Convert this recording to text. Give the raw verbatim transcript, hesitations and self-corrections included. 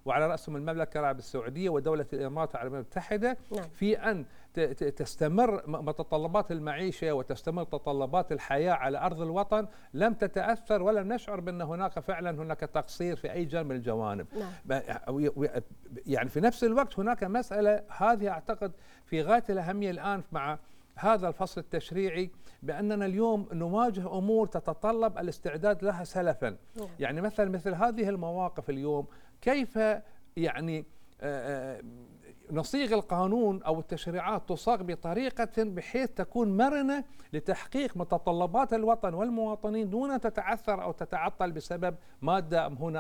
وعلى رأسهم المملكة العربية السعودية ودولة الإمارات العربية المتحدة، نعم. في أن تستمر متطلبات المعيشة وتستمر متطلبات الحياة على أرض الوطن، لم تتأثر ولم نشعر بأن هناك فعلا هناك تقصير في أي جانب من الجوانب. نعم. يعني في نفس الوقت هناك مسألة هذه أعتقد في غاية الأهمية الآن مع هذا الفصل التشريعي، بأننا اليوم نواجه أمور تتطلب الاستعداد لها سلفا. نعم. يعني مثلا مثل هذه المواقف اليوم كيف يعني نصيغ القانون أو التشريعات تصاغ بطريقة بحيث تكون مرنة لتحقيق متطلبات الوطن والمواطنين دون أن تتعثر أو تتعطل بسبب مادة هنا